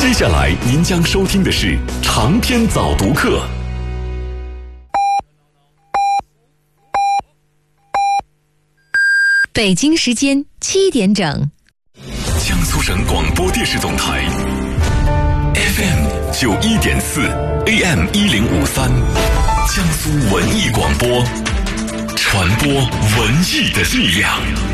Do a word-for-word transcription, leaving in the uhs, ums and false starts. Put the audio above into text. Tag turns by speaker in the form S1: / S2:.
S1: 接下来您将收听的是长篇早读课。
S2: 北京时间七点整，
S1: 江苏省广播电视总台 F M 九一点四 A M 一零五三，江苏文艺广播，传播文艺的力量。